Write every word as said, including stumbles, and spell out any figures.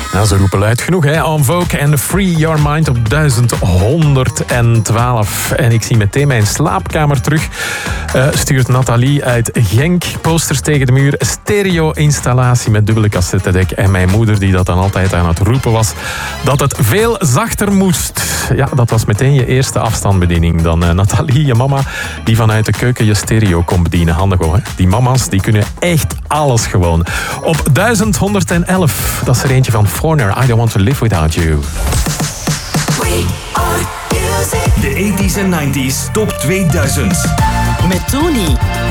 Nou, ze roepen luid genoeg, hè. En Vogue en Free Your Mind op duizend honderdtwaalf. En ik zie meteen mijn slaapkamer terug. Uh, stuurt Nathalie uit Genk. Posters tegen de muur. Stereo-installatie met dubbele cassettedek. En mijn moeder die dat dan altijd aan het roepen was. Dat het veel zachter moest. Ja, dat was meteen je eerste afstandsbediening. Dan uh, Nathalie, je mama, die vanuit de keuken je stereo kon bedienen. Handig hoor, hè. Die mama's, die kunnen echt alles gewoon. Op duizend honderd elf, dat is er eentje van Foreigner, I Don't Want To Live Without You. We are music. De tachtiger en negentiger top tweeduizend. Met Tony.